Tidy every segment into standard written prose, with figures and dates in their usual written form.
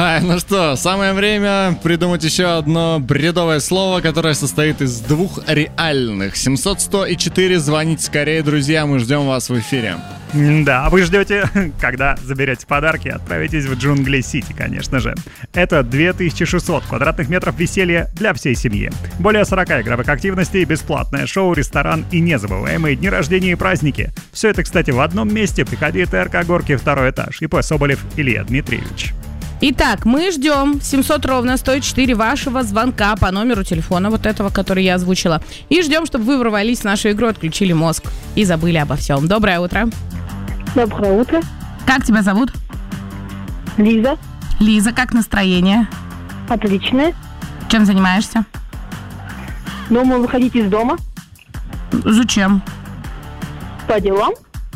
Ну что, самое время придумать еще одно бредовое слово, которое состоит из двух реальных. 700-100-4, звоните скорее, друзья, мы ждем вас в эфире. Да, вы ждете, когда заберете подарки, отправитесь в Джунгли-Сити, конечно же. Это 2600 квадратных метров веселья для всей семьи. Более 40 игровых активностей, бесплатное шоу, ресторан и незабываемые дни рождения и праздники. Все это, кстати, в одном месте. Приходи, ТРК Горки, 2 этаж. ИП Соболев Илья Дмитриевич. Итак, мы ждем 700 ровно 104 вашего звонка по номеру телефона, вот этого, который я озвучила. И ждем, чтобы вы ворвались в нашу игру, отключили мозг и забыли обо всем. Доброе утро. Доброе утро. Как тебя зовут? Лиза. Лиза, как настроение? Отличное. Чем занимаешься? Думаю, выходить из дома. Зачем? По делам.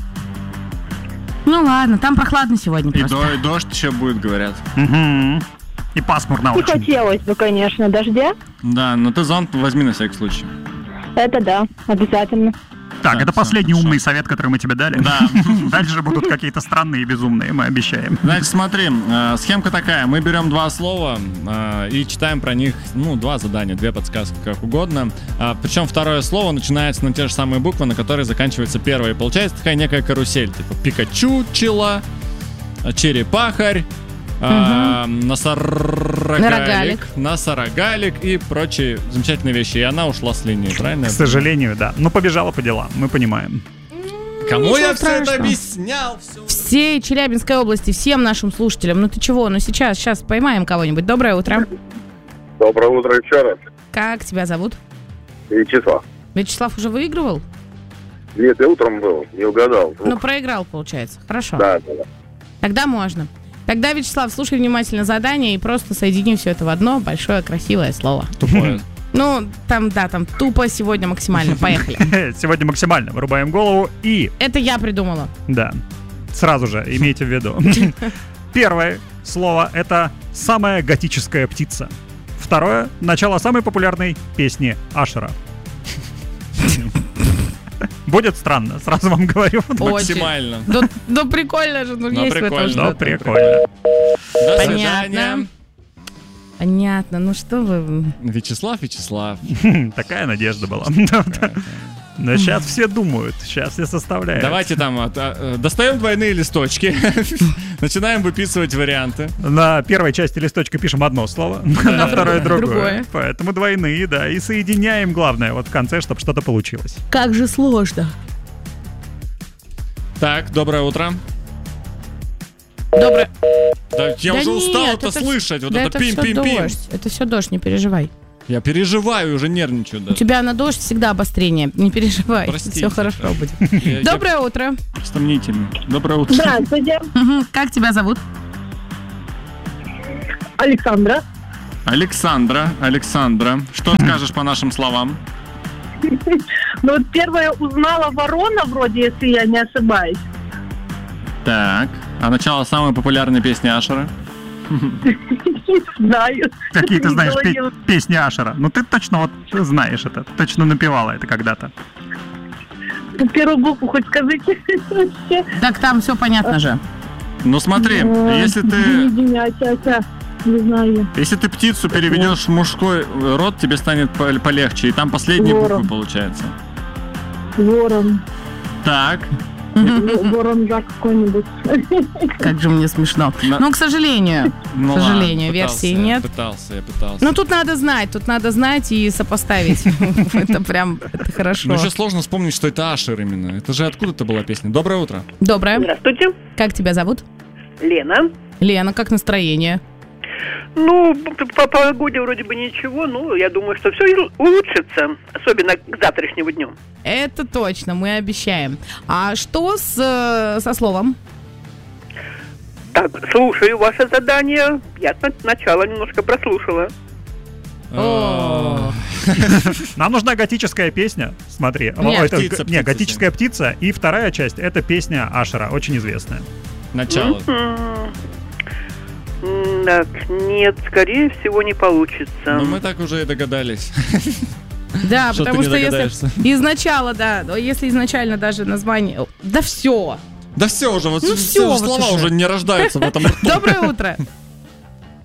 Ну ладно, там прохладно сегодня просто. И дождь еще будет, говорят. Угу. И пасмурно Не очень. хотелось бы, конечно, дождя. Да, но ты зонт возьми на всякий случай. Это да, обязательно. Так, Да, это всё, последний хорошо. умный совет, который мы тебе дали. Да. Дальше будут какие-то странные и безумные, мы обещаем. Значит, смотри, схемка такая. Мы берем два слова и читаем про них, два задания, две подсказки, как угодно. Причем второе слово начинается на те же самые буквы, на которые заканчивается первое. И получается такая некая карусель. Типа Пикачу, чела, черепахарь, носорогалик и прочие замечательные вещи. И она ушла с линии, правильно? К сожалению, да. Но побежала по делам, мы понимаем. Кому Ничего я все это страшного. объяснял? Всей Челябинской области, всем нашим слушателям. Ну ты чего? Ну сейчас поймаем кого-нибудь. Доброе утро. Доброе утро еще раз. Как тебя зовут? Вячеслав. Вячеслав уже выигрывал? Нет, я утром был, не угадал. Ну, проиграл, получается. Хорошо. Да. Тогда можно. Тогда, Вячеслав, слушай внимательно задание и просто соедини все это в одно большое красивое слово. Тупое. Ну, там тупо сегодня максимально. Поехали. Сегодня максимально вырубаем голову и... Это я придумала. Да, сразу же имейте в виду. Первое слово — это самая готическая птица. Второе — начало самой популярной песни Ашера. Будет странно, сразу вам говорю. Максимально. Да прикольно же, ну есть в этом прикольно. что-то. Ну, прикольно. До Понятно. свидания. Понятно, ну что вы... Вячеслав. Такая надежда была. Но сейчас все думают, сейчас все составляют. Давайте там достаем двойные листочки, начинаем выписывать варианты. На первой части листочка пишем одно слово, на второй другое. Другое. Поэтому двойные, да, и соединяем, главное, вот в конце, чтобы что-то получилось. Как же сложно. Так, доброе утро. Доброе... Да, я Да уже устал нет, это слышать, вот да это всё пим-пим-пим. дождь. Это все дождь, не переживай. Я переживаю, уже нервничаю У даже. тебя на дождь всегда обострение, не переживай. Простите. Все хорошо будет. Я Доброе утро. стомнительный. Доброе утро. Здравствуйте. Мгм. Как тебя зовут? Александра. Александра. Что скажешь по нашим словам? Ну вот первое узнала ворона, вроде, если я не ошибаюсь. Так. А начало самой популярной песни Ашера? Не знаю. Какие ты Не знаешь говорила. песни Ашера? Ну ты точно вот знаешь это, точно напевала это когда-то. Первую букву хоть скажите. Вообще. Так там все понятно же. Ну смотри, если ты Не знаю. Если ты птицу переведешь в мужской род, тебе станет полегче. И там последние Ворон. буквы получается. Ворон. Так. Ворон за какой-нибудь. Как же мне смешно. Ну, к сожалению. Ну К сожалению, ладно, версии пытался, нет. Я пытался. Ну, тут надо знать и сопоставить. Это прям, это хорошо. Но еще сложно вспомнить, что это Ашер именно. Это же откуда-то была песня. Доброе утро. Доброе. Здравствуйте, Как тебя зовут? Лена. Лена, как настроение? Ну, по погоде вроде бы ничего, но я думаю, что все улучшится, особенно к завтрашнему дню. Это точно, мы обещаем. А что со словом? Так, слушаю ваше задание. Я сначала немножко прослушала. О. Нам нужна готическая песня. Смотри. Нет, птица, готическая птица. И вторая часть — это песня Ашера, очень известная. Начало. Так, нет, скорее всего, не получится. Ну мы так уже и догадались. Да, Что потому ты не что догадаешься? если изначально даже название... Да все. Да все уже, вот Ну все всё, слова вот уже. уже не рождаются в этом рту. Доброе утро.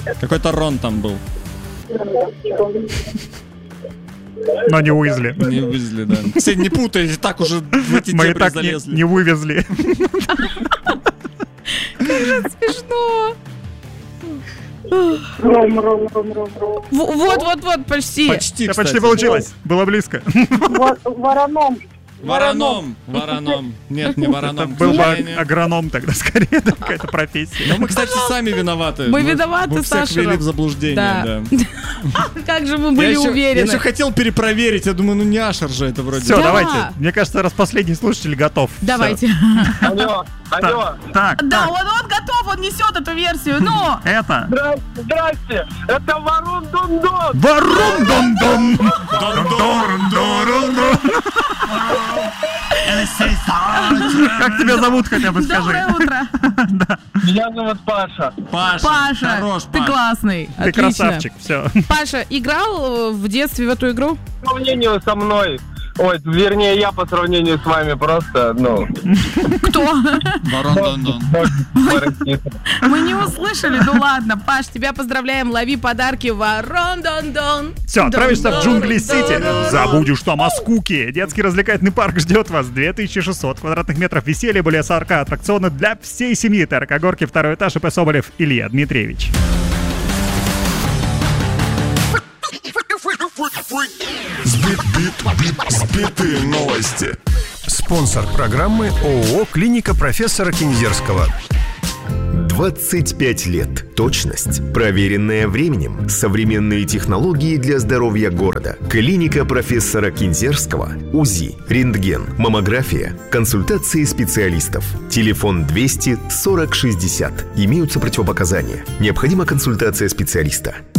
Какой-то Рон там был. Но не Уизли. Не вывезли, да. Кстати, не путайте, так уже в эти Мы и дебри так залезли. не вывезли. Смешно. Ром. Вот, почти. Почти, Да, кстати. почти получилось. Было близко. Вороном. Вороном. Нет, не вороном, к Был бы сожалению. агроном тогда скорее, да, какая-то профессия. Но мы, кстати, сами виноваты. Мы виноваты, мы всех Саша. ввели в заблуждение, Да. да. Как же мы были Я уверены. еще хотел перепроверить, я думаю, не Ашер же это вроде. Все, Да. давайте. Мне кажется, раз последний слушатель готов. Давайте. Алло. Так, Да, он готов, он несет эту версию. Ну, это Здрасте, это Ворон Дондон. Ворон Дон-Дон. Как тебя зовут, хотя бы скажи? доброе утро. Меня зовут Паша. Паша, хорош, ты Паш. классный. Ты Отлично. красавчик, все. Паша, играл в детстве в эту игру? По сравнению со мной, вернее, я по сравнению с вами просто, Кто? Ворон Дондон. Мы не услышали, ну ладно. Паш, тебя поздравляем, лови подарки. Ворон Дон-Дон. Все, отправишься в Джунгли Сити. Дон-дон. Забудешь там о скуке. Детский развлекательный парк ждет вас. 2600 квадратных метров веселья, более 40 аттракционов для всей семьи. ТРК Горки, 2-й этаж, ИП Соболев, Илья Дмитриевич. Сбитые новости. Спонсор программы ООО «Клиника профессора Кинзерского». 25 лет. Точность, проверенная временем, современные технологии для здоровья города. Клиника профессора Кинзерского. УЗИ, рентген, маммография, консультации специалистов. Телефон 200 40 60. Имеются противопоказания. Необходима консультация специалиста.